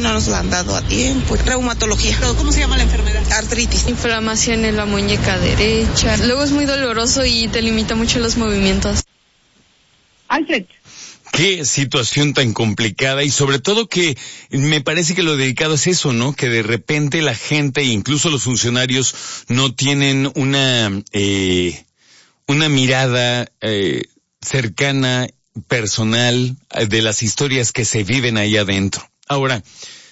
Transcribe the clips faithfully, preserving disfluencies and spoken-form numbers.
no nos la han dado a tiempo. Reumatología. ¿Cómo se llama la enfermedad? Artritis. Inflamación en la muñeca derecha. Luego es muy doloroso y te limita mucho los movimientos. Alfred. Qué situación tan complicada y sobre todo que me parece que lo delicado es eso, ¿no? Que de repente la gente, incluso los funcionarios, no tienen una eh, una mirada eh, cercana, personal, de las historias que se viven ahí adentro. Ahora,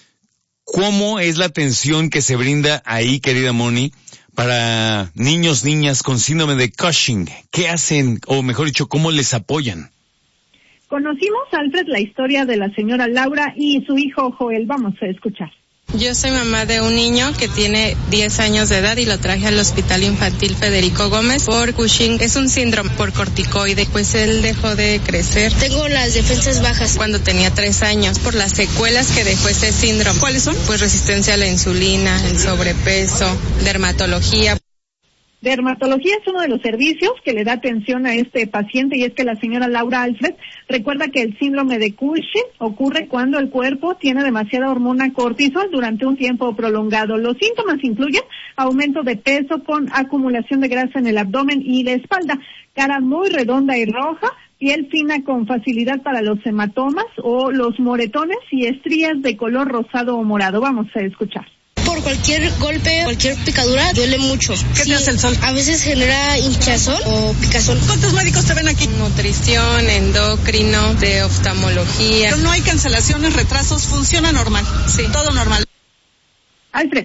¿cómo es la atención que se brinda ahí, querida Moni, para niños, niñas con síndrome de Cushing? ¿Qué hacen, o mejor dicho, cómo les apoyan? Conocimos, Alfred, la historia de la señora Laura y su hijo Joel. Vamos a escuchar. Yo soy mamá de un niño que tiene diez años de edad y lo traje al Hospital Infantil Federico Gómez por Cushing. Es un síndrome por corticoide, pues él dejó de crecer. Tengo las defensas bajas. Cuando tenía tres años, por las secuelas que dejó ese síndrome. ¿Cuáles son? Pues resistencia a la insulina, el sobrepeso, dermatología. Dermatología es uno de los servicios que le da atención a este paciente, y es que la señora Laura Alfred recuerda que el síndrome de Cushing ocurre cuando el cuerpo tiene demasiada hormona cortisol durante un tiempo prolongado. Los síntomas incluyen aumento de peso con acumulación de grasa en el abdomen y la espalda, cara muy redonda y roja, piel fina con facilidad para los hematomas o los moretones y estrías de color rosado o morado. Vamos a escuchar. Por cualquier golpe, cualquier picadura, duele mucho. ¿Qué sí, te hace el sol? A veces genera hinchazón o picazón. ¿Cuántos médicos te ven aquí? Nutrición, endocrino, de oftalmología. Pero no hay cancelaciones, retrasos, funciona normal. Sí. Todo normal. Alfred.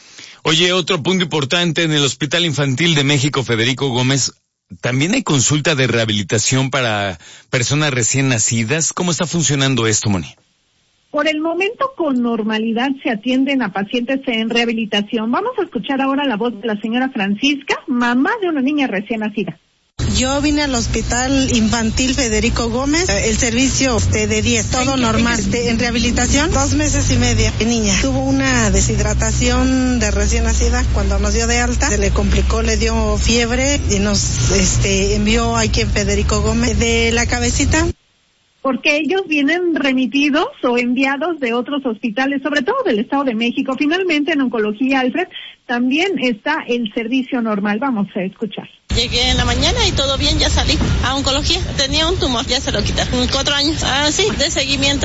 Oye, otro punto importante, en el Hospital Infantil de México Federico Gómez, ¿también hay consulta de rehabilitación para personas recién nacidas? ¿Cómo está funcionando esto, Moni? Por el momento, con normalidad se atienden a pacientes en rehabilitación. Vamos a escuchar ahora la voz de la señora Francisca, mamá de una niña recién nacida. Yo vine al Hospital Infantil Federico Gómez, el servicio de, de diez, todo normal. Este, en rehabilitación, dos meses y medio. Mi niña tuvo una deshidratación de recién nacida. Cuando nos dio de alta, se le complicó, le dio fiebre y nos este, envió aquí en Federico Gómez de la cabecita. Porque ellos vienen remitidos o enviados de otros hospitales, sobre todo del Estado de México. Finalmente, en oncología, Alfred, también está el servicio normal. Vamos a escuchar. Llegué en la mañana y todo bien, ya salí a oncología. Tenía un tumor, ya se lo quitaron. Cuatro años. Ah, sí, de seguimiento.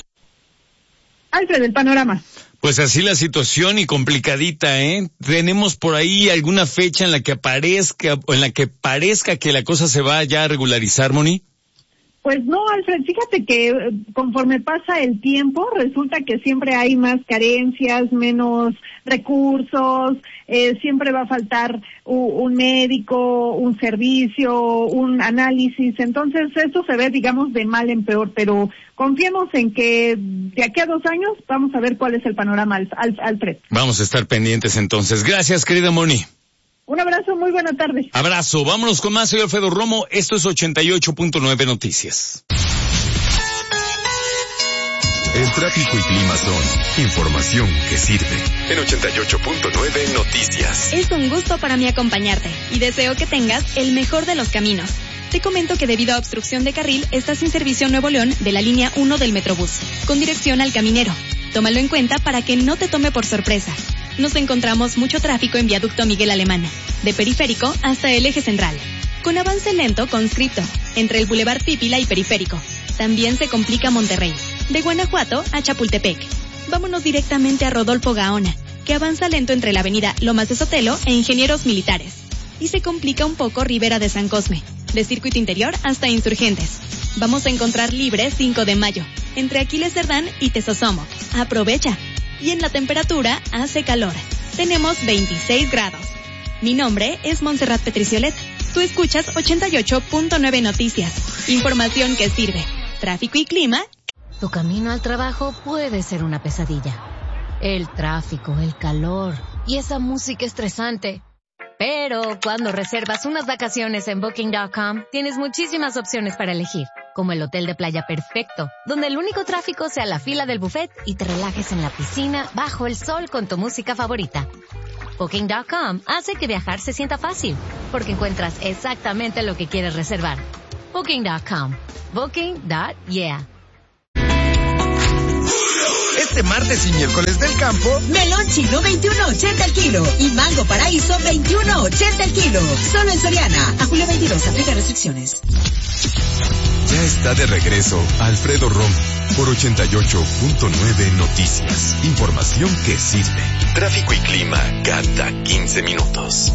Alfred, el panorama. Pues así la situación y complicadita, ¿eh? ¿Tenemos por ahí alguna fecha en la que aparezca, o en la que parezca que la cosa se va ya a regularizar, Moni? Pues no, Alfred, fíjate que conforme pasa el tiempo, resulta que siempre hay más carencias, menos recursos, eh, siempre va a faltar u- un médico, un servicio, un análisis. Entonces, eso se ve, digamos, de mal en peor, pero confiemos en que de aquí a dos años vamos a ver cuál es el panorama, Alf- Alf- Alfred. Vamos a estar pendientes entonces. Gracias, querida Moni. Un abrazo, muy buena tarde. Abrazo, vámonos con más. Soy Alfredo Romo, esto es ochenta y ocho punto nueve Noticias. El tráfico y clima son información que sirve. En ochenta y ocho punto nueve Noticias. Es un gusto para mí acompañarte y deseo que tengas el mejor de los caminos. Te comento que debido a obstrucción de carril está sin servicio Nuevo León de la línea uno del Metrobús, con dirección al Caminero. Tómalo en cuenta para que no te tome por sorpresa. Nos encontramos mucho tráfico en Viaducto Miguel Alemán, de Periférico hasta el Eje Central, con avance lento conscripto, entre el Boulevard Pípila y Periférico. También se complica Monterrey, de Guanajuato a Chapultepec. Vámonos directamente a Rodolfo Gaona, que avanza lento entre la avenida Lomas de Sotelo e Ingenieros Militares. Y se complica un poco Ribera de San Cosme, de Circuito Interior hasta Insurgentes. Vamos a encontrar libre cinco de mayo, entre Aquiles Cerdán y Tesosomoc. Aprovecha. Y en la temperatura hace calor. Tenemos veintiséis grados. Mi nombre es Montserrat Petriciolet. Tú escuchas ochenta y ocho punto nueve Noticias. Información que sirve. Tráfico y clima. Tu camino al trabajo puede ser una pesadilla. El tráfico, el calor y esa música estresante. Pero cuando reservas unas vacaciones en Booking punto com, tienes muchísimas opciones para elegir, como el hotel de playa perfecto, donde el único tráfico sea la fila del buffet y te relajes en la piscina bajo el sol con tu música favorita. Booking punto com hace que viajar se sienta fácil, porque encuentras exactamente lo que quieres reservar. Booking punto com. Booking punto yeah. este martes y miércoles del campo, melón chino veintiuno ochenta el kilo y mango paraíso veintiuno ochenta el kilo. Solo en Soriana. A julio veintidós, aplica restricciones. Ya está de regreso Alfredo Romo por ochenta y ocho punto nueve Noticias. Información que sirve. Tráfico y clima cada quince minutos.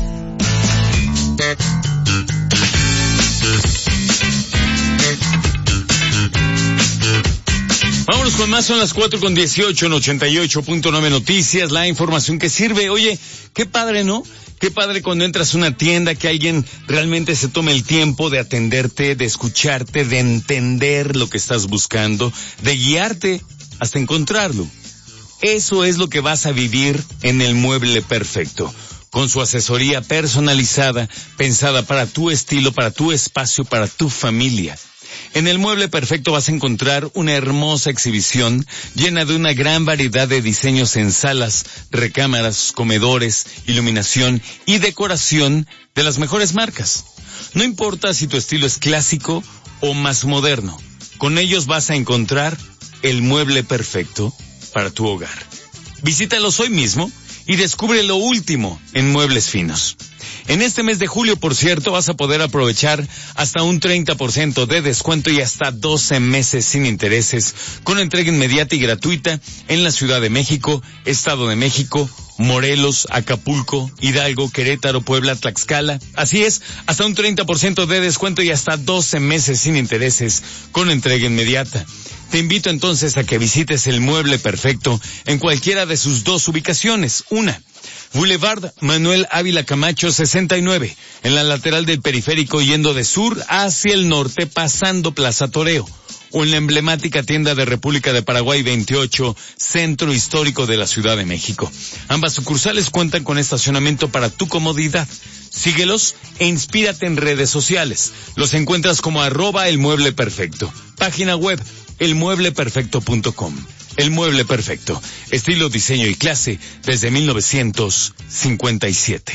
Vámonos con más, son las cuatro con dieciocho en ochenta y ocho punto nueve Noticias, la información que sirve. Oye, qué padre, ¿no? Qué padre cuando entras a una tienda que alguien realmente se tome el tiempo de atenderte, de escucharte, de entender lo que estás buscando, de guiarte hasta encontrarlo. Eso es lo que vas a vivir en el Mueble Perfecto, con su asesoría personalizada, pensada para tu estilo, para tu espacio, para tu familia. En el Mueble Perfecto vas a encontrar una hermosa exhibición llena de una gran variedad de diseños en salas, recámaras, comedores, iluminación y decoración de las mejores marcas. No importa si tu estilo es clásico o más moderno, con ellos vas a encontrar el Mueble Perfecto para tu hogar. Visítalos hoy mismo y descubre lo último en muebles finos. En este mes de julio, por cierto, vas a poder aprovechar hasta un treinta por ciento de descuento y hasta doce meses sin intereses, con entrega inmediata y gratuita en la Ciudad de México, Estado de México, Morelos, Acapulco, Hidalgo, Querétaro, Puebla, Tlaxcala. Así es, hasta un treinta por ciento de descuento y hasta doce meses sin intereses, con entrega inmediata. Te invito entonces a que visites el Mueble Perfecto en cualquiera de sus dos ubicaciones. Una, Boulevard Manuel Ávila Camacho sesenta y nueve, en la lateral del periférico yendo de sur hacia el norte pasando Plaza Toreo. O en la emblemática tienda de República de Paraguay veintiocho, Centro Histórico de la Ciudad de México. Ambas sucursales cuentan con estacionamiento para tu comodidad. Síguelos e inspírate en redes sociales. Los encuentras como arroba el Mueble Perfecto. Página web el mueble perfecto punto com. El Mueble Perfecto, estilo, diseño y clase desde mil novecientos cincuenta y siete.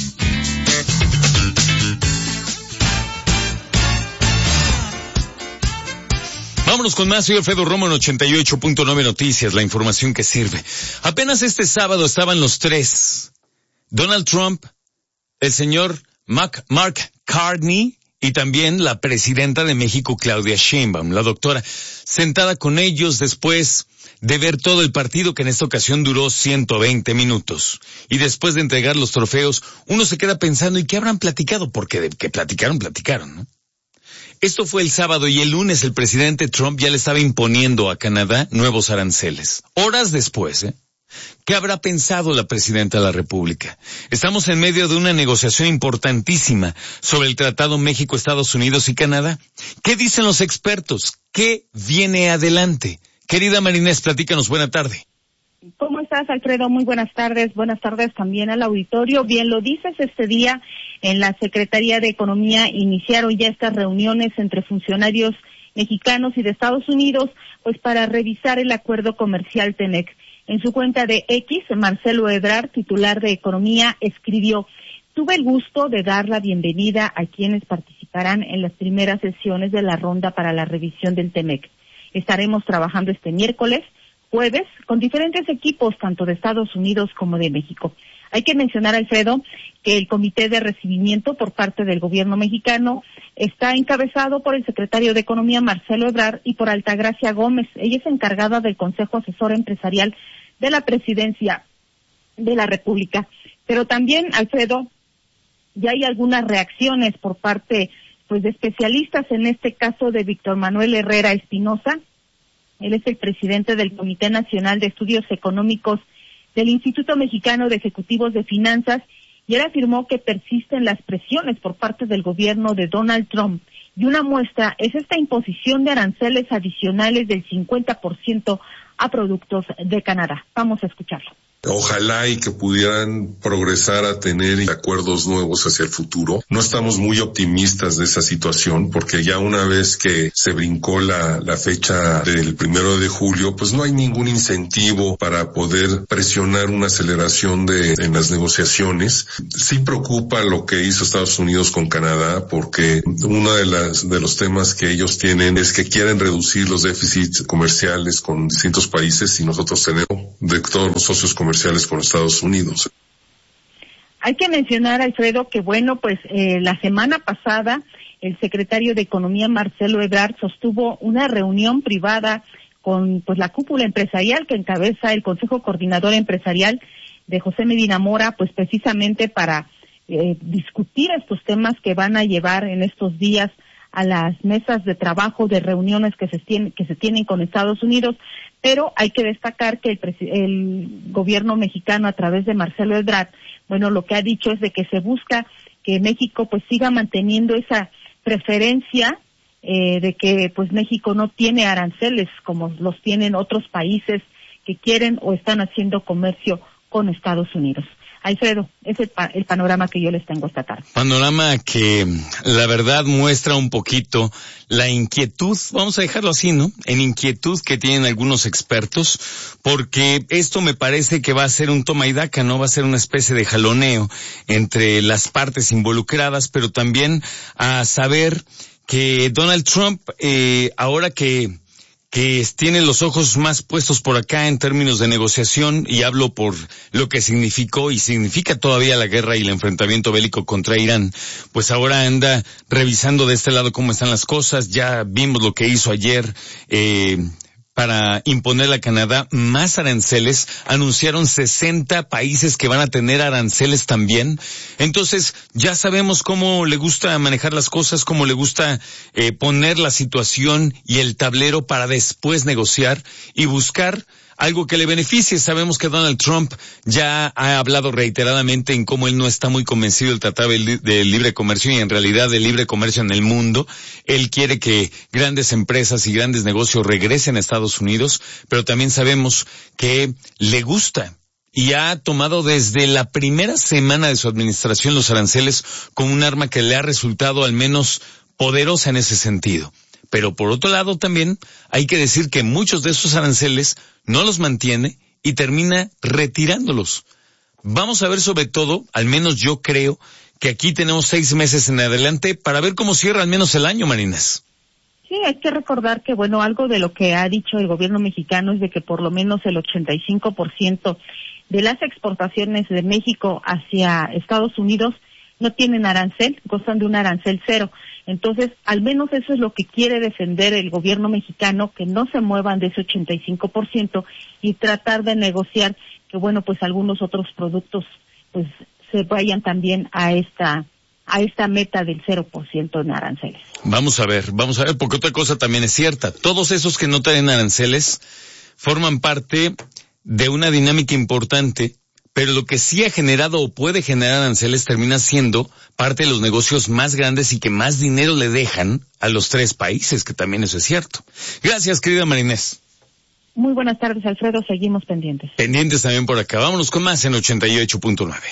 Vámonos con más, soy Alfredo Romo en ochenta y ocho punto nueve Noticias, la información que sirve. Apenas este sábado estaban los tres, Donald Trump, el señor Mark, Mark Carney y también la presidenta de México, Claudia Sheinbaum, la doctora, sentada con ellos después de ver todo el partido, que en esta ocasión duró ciento veinte minutos. Y después de entregar los trofeos, uno se queda pensando, ¿y qué habrán platicado? Porque de que platicaron, platicaron, ¿no? Esto fue el sábado y el lunes el presidente Trump ya le estaba imponiendo a Canadá nuevos aranceles. Horas después, ¿eh? ¿Qué habrá pensado la presidenta de la República? Estamos en medio de una negociación importantísima sobre el Tratado México, Estados Unidos y Canadá. ¿Qué dicen los expertos? ¿Qué viene adelante? Querida Marinés, platícanos, buena tarde. ¿Cómo estás, Alfredo? Muy buenas tardes. Buenas tardes también al auditorio. Bien, lo dices, este día en la Secretaría de Economía iniciaron ya estas reuniones entre funcionarios mexicanos y de Estados Unidos, pues para revisar el acuerdo comercial TEMEC. En su cuenta de X, Marcelo Ebrard, titular de Economía, escribió: tuve el gusto de dar la bienvenida a quienes participarán en las primeras sesiones de la ronda para la revisión del TEMEC. Estaremos trabajando este miércoles, jueves, con diferentes equipos, tanto de Estados Unidos como de México. Hay que mencionar, Alfredo, que el comité de recibimiento por parte del gobierno mexicano está encabezado por el secretario de Economía, Marcelo Ebrard, y por Altagracia Gómez. Ella es encargada del Consejo Asesor Empresarial de la Presidencia de la República. Pero también, Alfredo, ya hay algunas reacciones por parte pues de especialistas, en este caso de Víctor Manuel Herrera Espinosa. Él es el presidente del Comité Nacional de Estudios Económicos del Instituto Mexicano de Ejecutivos de Finanzas, y él afirmó que persisten las presiones por parte del gobierno de Donald Trump, y una muestra es esta imposición de aranceles adicionales del cincuenta por ciento a productos de Canadá. Vamos a escucharlo. Ojalá y que pudieran progresar a tener acuerdos nuevos hacia el futuro. No estamos muy optimistas de esa situación porque ya una vez que se brincó la, la fecha del primero de julio, pues no hay ningún incentivo para poder presionar una aceleración de en las negociaciones. Sí preocupa lo que hizo Estados Unidos con Canadá porque uno de las de los temas que ellos tienen es que quieren reducir los déficits comerciales con distintos países y nosotros tenemos de todos los socios comerciales con Estados Unidos. Hay que mencionar, Alfredo, que bueno, pues eh, la semana pasada el secretario de Economía, Marcelo Ebrard, sostuvo una reunión privada con pues la cúpula empresarial que encabeza el Consejo Coordinador Empresarial de José Medina Mora, pues precisamente para eh, discutir estos temas que van a llevar en estos días a las mesas de trabajo de reuniones que se tienen, que se tienen con Estados Unidos, pero hay que destacar que el, el gobierno mexicano a través de Marcelo Ebrard, bueno, lo que ha dicho es de que se busca que México pues siga manteniendo esa preferencia eh, de que pues México no tiene aranceles como los tienen otros países que quieren o están haciendo comercio con Estados Unidos. Alfredo, ese es pa- el panorama que yo les tengo esta tarde. Panorama que la verdad muestra un poquito la inquietud, vamos a dejarlo así, ¿no? En inquietud que tienen algunos expertos, porque esto me parece que va a ser un toma y daca, ¿no? Va a ser una especie de jaloneo entre las partes involucradas, pero también a saber que Donald Trump, eh, ahora que que tiene los ojos más puestos por acá en términos de negociación, y hablo por lo que significó y significa todavía la guerra y el enfrentamiento bélico contra Irán, pues ahora anda revisando de este lado cómo están las cosas. Ya vimos lo que hizo ayer, eh, para imponerle a Canadá más aranceles. Anunciaron sesenta países que van a tener aranceles también. Entonces, ya sabemos cómo le gusta manejar las cosas, cómo le gusta eh, poner la situación y el tablero para después negociar y buscar algo que le beneficie. Sabemos que Donald Trump ya ha hablado reiteradamente en cómo él no está muy convencido del tratado de libre comercio y en realidad del libre comercio en el mundo. Él quiere que grandes empresas y grandes negocios regresen a Estados Unidos, pero también sabemos que le gusta y ha tomado desde la primera semana de su administración los aranceles como un arma que le ha resultado al menos poderosa en ese sentido. Pero por otro lado también hay que decir que muchos de esos aranceles no los mantiene y termina retirándolos. Vamos a ver sobre todo, al menos yo creo, que aquí tenemos seis meses en adelante para ver cómo cierra al menos el año, Marinés. Sí, hay que recordar que, bueno, algo de lo que ha dicho el gobierno mexicano es de que por lo menos el ochenta y cinco por ciento de las exportaciones de México hacia Estados Unidos no tienen arancel, gozan de un arancel cero. Entonces, al menos eso es lo que quiere defender el gobierno mexicano, que no se muevan de ese ochenta y cinco por ciento y tratar de negociar que, bueno, pues algunos otros productos pues se vayan también a esta a esta meta del cero por ciento en aranceles. Vamos a ver, vamos a ver, porque otra cosa también es cierta. Todos esos que no traen aranceles forman parte de una dinámica importante, pero lo que sí ha generado o puede generar aranceles termina siendo parte de los negocios más grandes y que más dinero le dejan a los tres países, que también eso es cierto. Gracias, querida Marinés. Muy buenas tardes, Alfredo. Seguimos pendientes. Pendientes también por acá. Vámonos con más en ochenta y ocho punto nueve.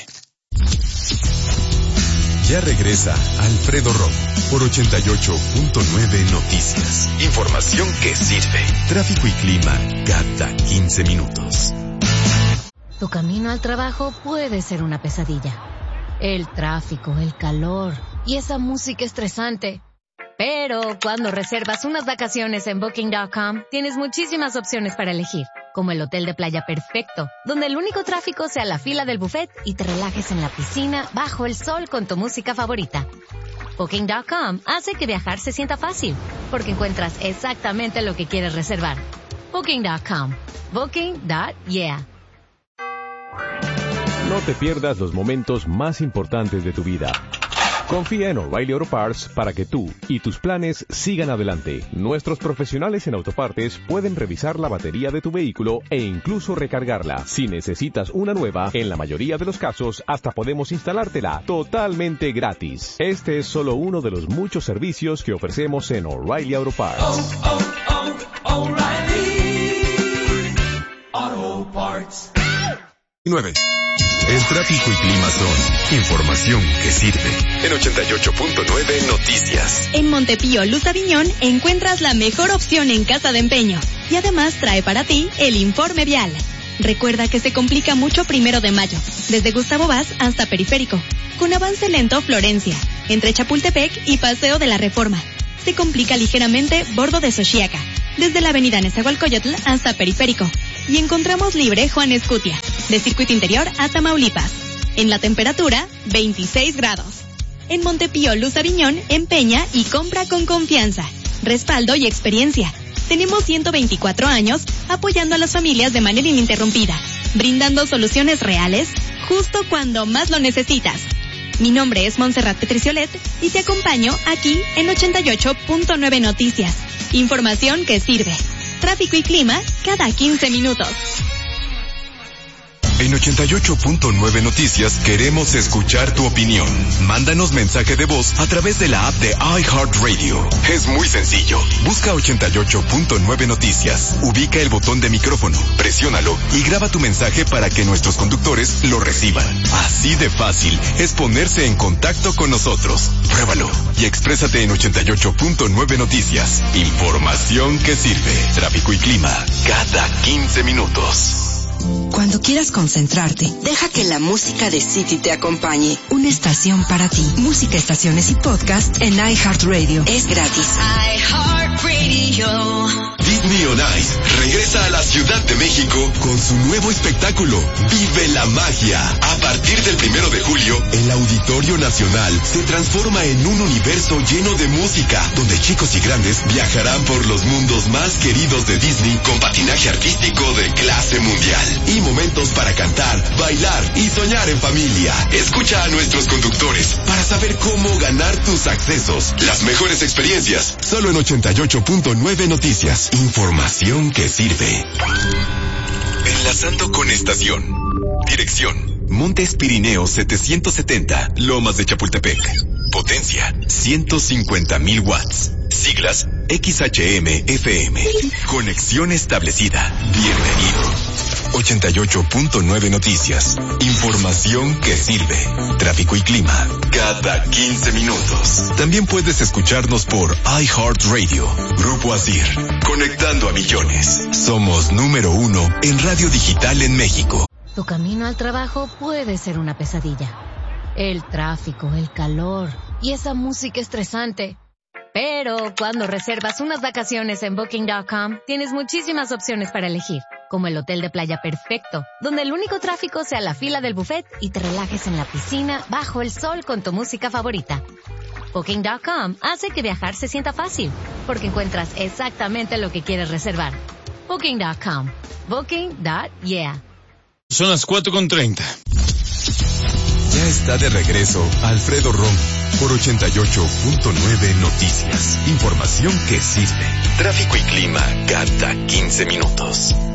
Ya regresa Alfredo Romo por ochenta y ocho punto nueve Noticias. Información que sirve. Tráfico y clima cada quince minutos. Tu camino al trabajo puede ser una pesadilla. El tráfico, el calor y esa música estresante. Pero cuando reservas unas vacaciones en Booking punto com, tienes muchísimas opciones para elegir, como el hotel de playa perfecto, donde el único tráfico sea la fila del buffet y te relajes en la piscina bajo el sol con tu música favorita. Booking punto com hace que viajar se sienta fácil, porque encuentras exactamente lo que quieres reservar. Booking punto com. Booking punto yeah. No te pierdas los momentos más importantes de tu vida. Confía en O'Reilly Auto Parts para que tú y tus planes sigan adelante. Nuestros profesionales en autopartes pueden revisar la batería de tu vehículo e incluso recargarla. Si necesitas una nueva, en la mayoría de los casos hasta podemos instalártela totalmente gratis. Este es solo uno de los muchos servicios que ofrecemos en O'Reilly Auto Parts. Oh, oh, oh, O'Reilly Auto Parts. nueve. El tráfico y clima son información que sirve. En ochenta y ocho punto nueve Noticias. En Montepío Luz Aviñón encuentras la mejor opción en casa de empeño. Y además trae para ti el informe vial. Recuerda que se complica mucho Primero de Mayo, desde Gustavo Vaz hasta Periférico. Con avance lento Florencia, entre Chapultepec y Paseo de la Reforma. Se complica ligeramente Bordo de Xochiaca, desde la avenida Nezahualcóyotl hasta Periférico. Y encontramos libre Juan Escutia, de Circuito Interior a Tamaulipas. En la temperatura, veintiséis grados. En Montepío Luz Aviñón, empeña y compra con confianza, respaldo y experiencia. Tenemos ciento veinticuatro años apoyando a las familias de manera ininterrumpida, brindando soluciones reales justo cuando más lo necesitas. Mi nombre es Montserrat Petriciolet y te acompaño aquí en ochenta y ocho punto nueve Noticias. Información que sirve. Tráfico y clima cada quince minutos. En ochenta y ocho punto nueve Noticias queremos escuchar tu opinión. Mándanos mensaje de voz a través de la app de iHeartRadio. Es muy sencillo. Busca ochenta y ocho punto nueve Noticias. Ubica el botón de micrófono, presiónalo y graba tu mensaje para que nuestros conductores lo reciban. Así de fácil es ponerse en contacto con nosotros. Pruébalo y exprésate en ochenta y ocho punto nueve Noticias. Información que sirve. Tráfico y clima cada quince minutos. Cuando quieras concentrarte, deja que la música de City te acompañe. Una estación para ti. Música, estaciones y podcast en iHeartRadio. Es gratis. iHeartRadio. Disney on Ice regresa a la Ciudad de México con su nuevo espectáculo, Vive la Magia. A partir del primero de julio, el Auditorio Nacional se transforma en un universo lleno de música, donde chicos y grandes viajarán por los mundos más queridos de Disney con patinaje artístico de clase mundial. Y momentos para cantar, bailar y soñar en familia. Escucha a nuestros conductores para saber cómo ganar tus accesos. Las mejores experiencias, solo en ochenta y ocho punto nueve Noticias. Información que sirve. Enlazando con estación. Dirección: Montes Pirineos setecientos setenta, Lomas de Chapultepec. Potencia: ciento cincuenta mil watts. Siglas: X H M F M. Conexión establecida. Bienvenido. ochenta y ocho punto nueve Noticias. Información que sirve. Tráfico y clima cada quince minutos. También puedes escucharnos por iHeartRadio. Grupo Asir. Conectando a millones. Somos número uno en radio digital en México. Tu camino al trabajo puede ser una pesadilla. El tráfico, el calor y esa música estresante. Pero cuando reservas unas vacaciones en Booking punto com, tienes muchísimas opciones para elegir, como el hotel de playa perfecto, donde el único tráfico sea la fila del buffet y te relajes en la piscina bajo el sol con tu música favorita. Booking punto com hace que viajar se sienta fácil, porque encuentras exactamente lo que quieres reservar. Booking punto com. Booking. Yeah. Son las cuatro con treinta. Ya está de regreso Alfredo Romo por ochenta y ocho punto nueve Noticias. Información que sirve. Tráfico y clima cada quince minutos.